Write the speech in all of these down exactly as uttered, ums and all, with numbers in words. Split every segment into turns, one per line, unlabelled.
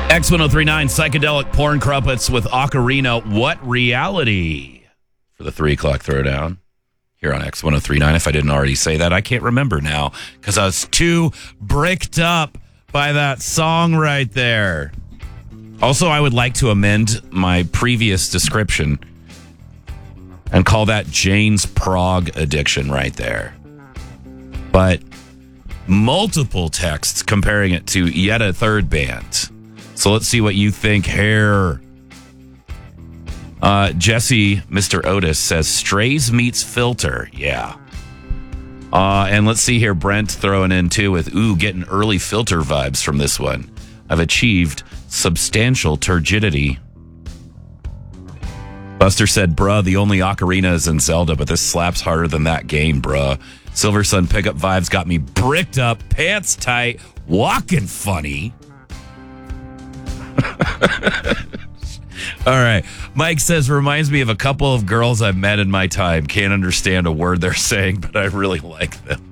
X ten thirty-nine, Psychedelic Porn Crumpets with Ocarina. What reality? For the three o'clock throwdown here on X ten thirty-nine. If I didn't already say that, I can't remember now because I was too bricked up by that song right there. Also, I would like to amend my previous description and call that Jane's Prague addiction right there. But multiple texts comparing it to yet a third band. So let's see what you think here. Uh, Jesse, Mister Otis, says Strays meets Filter. Yeah. Uh, and let's see here. Brent throwing in too with, ooh, getting early Filter vibes from this one. I've achieved substantial turgidity. Buster said, bruh, the only ocarina is in Zelda, but this slaps harder than that game, bruh. Silver Sun pickup vibes got me bricked up, pants tight, walking funny. All right. Mike says, reminds me of a couple of girls I've met in my time. Can't understand a word they're saying, but I really like them.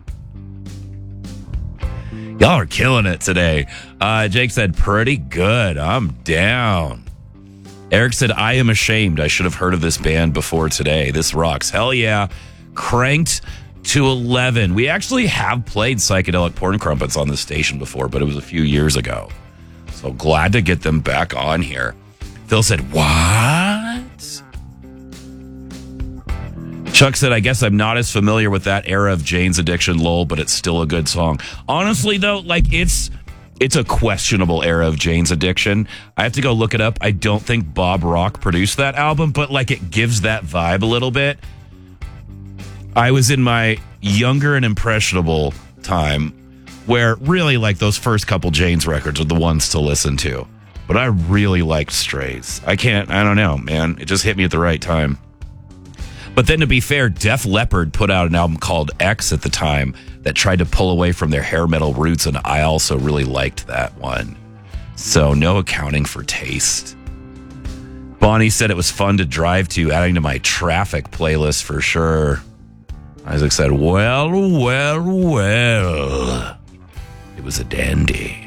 Y'all are killing it today. Uh, Jake said, pretty good. I'm down. Eric said, I am ashamed. I should have heard of this band before today. This rocks. Hell yeah. Cranked to eleven. We actually have played Psychedelic Porn Crumpets on this station before, but it was a few years ago. So glad to get them back on here. Phil said, what? Chuck said, I guess I'm not as familiar with that era of Jane's Addiction, lol, but it's still a good song. Honestly, though, like it's it's a questionable era of Jane's Addiction. I have to go look it up. I don't think Bob Rock produced that album, but like it gives that vibe a little bit. I was in my younger and impressionable time where really like those first couple Jane's records are the ones to listen to. But I really liked Strays. I can't, I don't know, man. It just hit me at the right time. But then to be fair, Def Leppard put out an album called X at the time that tried to pull away from their hair metal roots, and I also really liked that one. So no accounting for taste. Bonnie said it was fun to drive to, adding to my traffic playlist for sure. Isaac said, well, well, well. It was a dandy.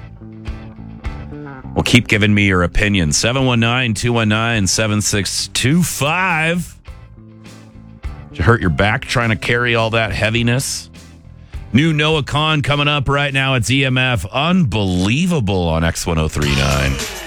Well, keep giving me your opinion. seven one nine, two one nine, seven six two five. Did you hurt your back trying to carry all that heaviness? New Noah Khan coming up right now. It's E M F. Unbelievable on X ten thirty-nine.